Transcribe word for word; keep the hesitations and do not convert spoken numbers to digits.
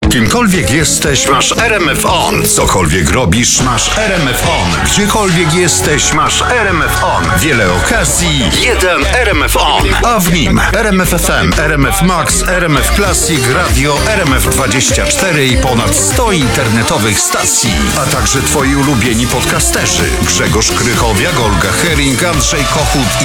Kimkolwiek jesteś, masz R M F On. Cokolwiek robisz, masz R M F On. Gdziekolwiek jesteś, masz R M F On. Wiele okazji, jeden R M F On. A w nim R M F F M, R M F Max, R M F Classic, Radio, R M F dwadzieścia cztery i ponad sto internetowych stacji. A także twoi ulubieni podcasterzy. Grzegorz Krychowiak, Olga Hering, Andrzej Kochut